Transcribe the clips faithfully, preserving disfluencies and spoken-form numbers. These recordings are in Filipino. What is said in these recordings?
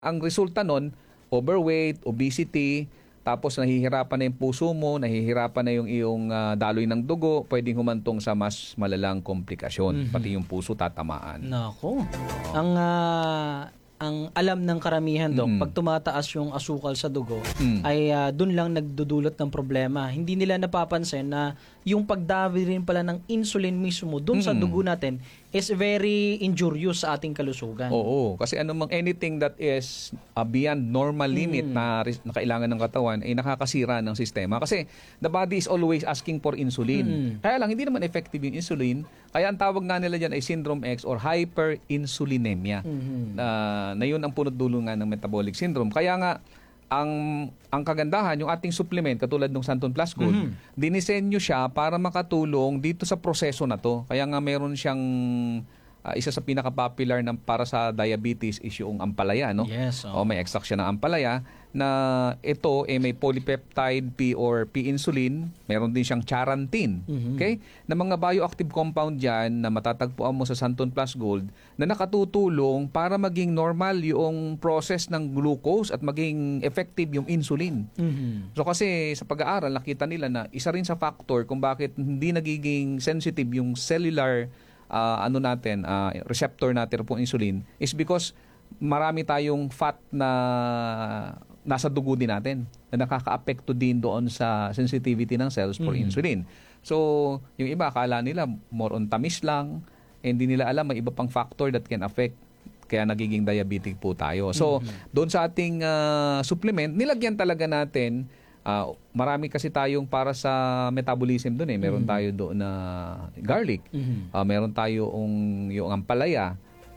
Ang resulta nun, overweight, obesity, tapos nahihirapan na yung puso mo, nahihirapan na yung iyong ah, daloy ng dugo, pwedeng humantong sa mas malalang komplikasyon, pati yung puso tatamaan. Nako. Ang ah, ang alam ng karamihan, Dok, Mm. pag tumataas yung asukal sa dugo, Mm. ay ah, dun lang nagdudulot ng problema. Hindi nila napapansin na yung pagdabi rin pala ng insulin mismo dun sa Mm. dugo natin is very injurious sa ating kalusugan. Oo, kasi anumang anything that is uh, beyond normal limit na, ris- na kailangan ng katawan ay nakakasira ng sistema. Kasi the body is always asking for insulin. Mm. Kaya lang, hindi naman effective yung insulin. Kaya ang tawag nga nila dyan ay syndrome X or hyperinsulinemia. Mhm. Na, na yun ang punot dulo nga ng metabolic syndrome. Kaya nga, ang ang kagandahan, yung ating supplement, katulad ng Santon Plus Gold, Mhm. dinisenyo siya para makatulong dito sa proseso na to. Kaya nga meron siyang ah, isa sa pinaka-popular ng para sa diabetes is yung ampalaya, no? Yes, O oh. may extract siya ng ampalaya na ito eh may polypeptide P or P-insulin, meron din siyang charantin. Mhm. Okay? Na mga bioactive compound diyan na matatagpuan mo sa Santon Plus Gold na nakatutulong para maging normal yung process ng glucose at maging effective yung insulin. Mhm. So kasi sa pag-aaral nakita nila na isa rin sa factor kung bakit hindi nagiging sensitive yung cellular ah, ano natin, ah, receptor natin po insulin is because marami tayong fat na nasa dugo din natin na nakaka-apekto din doon sa sensitivity ng cells for Mhm. insulin. So, yung iba akala nila more on tamis lang, hindi nila alam may iba pang factor that can affect kaya nagiging diabetic po tayo. So, doon sa ating ah, supplement, nilagyan talaga natin ah, marami kasi tayong para sa metabolism doon eh. Meron tayo doon na garlic. Mhm. Ah, meron tayo yung, yung ampalaya,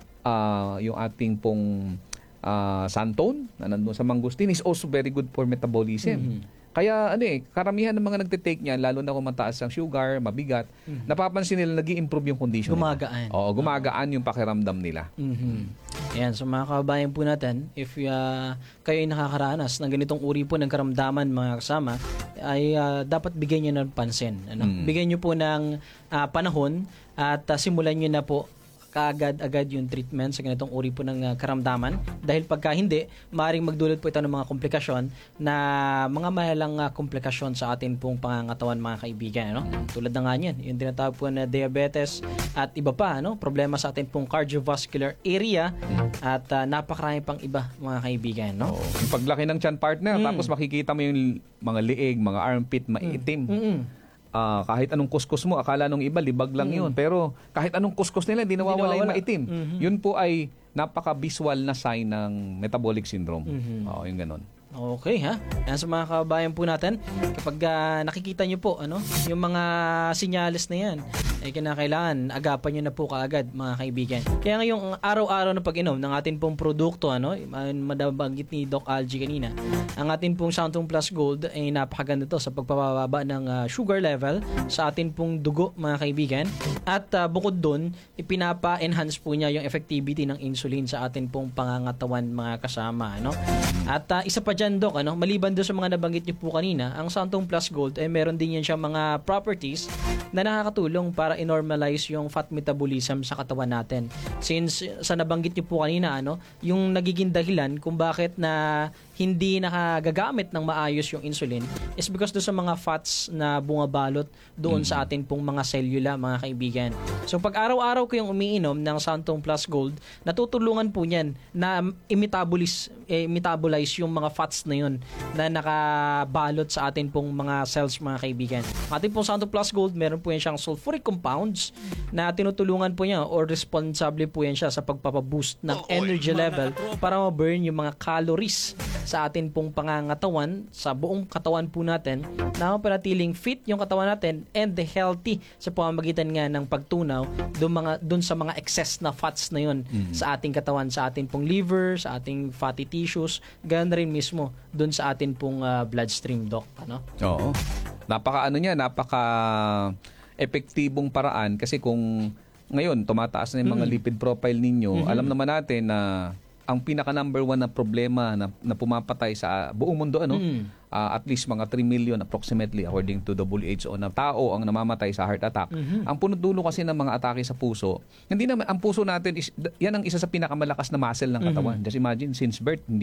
ah, yung ating pong ah, santon na nandun sa mangustin is also very good for metabolism. Kaya ano eh, karamihan ng mga nagtitake niyan, lalo na kung mataas ang sugar, mabigat, napapansin nila nag-i-improve yung condition nila. Gumagaan. Oo, gumagaan yung pakiramdam nila. Mhm. Ayan, so mga kababayan po natin, if uh, kayo ay nakakaranas ng ganitong uri po ng karamdaman mga kasama, ay uh, dapat bigyan nyo ng pansin. Ano? Mm. Bigyan nyo po ng uh, panahon at uh, simulan nyo na po kaagad-agad yung treatment sa ganitong uri po ng uh, karamdaman. Dahil pagka hindi, maaaring magdulot po ito ng mga komplikasyon na mga mahalang uh, komplikasyon sa atin pong pangangatawan mga kaibigan. Ano? Tulad na nga yan, yung tinatawag po na diabetes at iba pa, ano? Problema sa atin pong cardiovascular area at uh, napakarami pang iba mga kaibigan. No? Oo. Yung paglaki ng chan partner, tapos makikita mo yung mga liig, mga armpit, maiitim. Mm-mm. Ah, kahit anong kuskus mo, akala nung iba, libag lang yun. Pero kahit anong kuskus nila, hindi nawawala yung nawawala. maitim. Mhm. Yun po ay napaka-visual na sign ng metabolic syndrome. Mhm. Oo, yung ganon. Okay, ha? Yan sa mga kababayan po natin, kapag ah, nakikita nyo po ano, yung mga sinyalis na yan, ay kinakailangan agapan nyo na po kaagad mga kaibigan. Kaya ngayong araw-araw na pag-inom ng ating pong produkto, ano, madabanggit ni Doc Algie kanina, ang ating pong Santon Plus Gold ay napakaganda to sa pagpapababa ng ah, sugar level sa ating pong dugo mga kaibigan. At ah, bukod dun, ipinapa-enhance po niya yung effectivity ng insulin sa ating pong pangangatawan mga kasama. Ano? At ah, isa pa dyan, Doc, ano, maliban doon sa mga nabanggit niyo po kanina, ang Santon Plus Gold ay meron din yan siyang mga properties na nakakatulong para i-normalize yung fat metabolism sa katawan natin. Since sa nabanggit niyo po kanina, ano, yung nagiging dahilan kung bakit na hindi nakagagamit ng maayos yung insulin is because doon sa mga fats na bumabalot doon sa atin pong mga selula, mga kaibigan. So pag araw-araw ko yung umiinom ng Santon Plus Gold, natutulungan po niyan na i-metabolize, eh, metabolize yung mga fats na yun na nakabalot sa atin pong mga cells, mga kaibigan. Ating pong Santon Plus Gold, meron po yan siyang sulfuric compounds na tinutulungan po niya or responsable po yan siya sa pagpapaboost ng energy level para ma-burn yung mga calories sa atin pong pangangatawan, sa buong katawan po natin, na mapanatiling fit yung katawan natin and healthy sa pamamagitan nga ng pagtunaw doon mga doon sa mga excess na fats na yun sa ating katawan, sa ating pong liver, sa ating fatty tissues, ganoon rin mismo doon sa atin pong uh, bloodstream, Doc, ano? Oo. Napaka ano niya, napaka epektibong paraan kasi kung ngayon tumataas na yung mga lipid profile ninyo, alam naman natin na ang pinaka number one na problema na, na pumapatay sa buong mundo, ano, Mm. uh, at least mga three million approximately according to W H O na tao ang namamatay sa heart attack. Mhm. Ang punot dulo kasi ng mga atake sa puso, hindi naman ang puso natin is yan ang isa sa pinakamalakas na muscle ng katawan. Just imagine since birth hindi